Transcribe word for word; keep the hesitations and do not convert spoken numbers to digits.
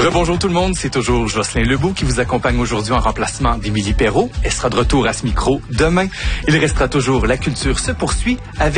Rebonjour tout le monde, c'est toujours Jocelyn Lebeau qui vous accompagne aujourd'hui en remplacement d'Émilie Perrault. Elle sera de retour à ce micro demain. Il restera toujours La Culture se poursuit avec